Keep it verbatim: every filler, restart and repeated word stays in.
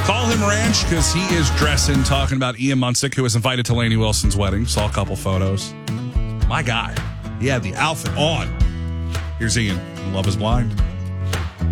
Call him Ranch because he is dressing, talking about Ian Munsick, who was invited to Lainey Wilson's wedding. Saw a couple photos. My guy. He had the outfit on. Here's Ian. Love is Blind.